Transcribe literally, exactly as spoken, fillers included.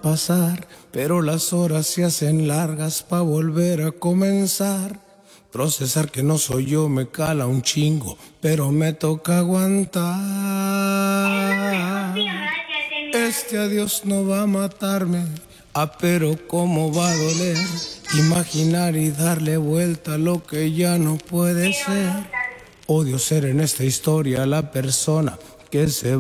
pasar, pero las horas se hacen largas pa' volver a comenzar. Procesar que no soy yo me cala un chingo, pero me toca aguantar. Este adiós no va a matarme, ah, pero cómo va a doler. Imaginar y darle vuelta a lo que ya no puede ser. Odio ser en esta historia la persona que se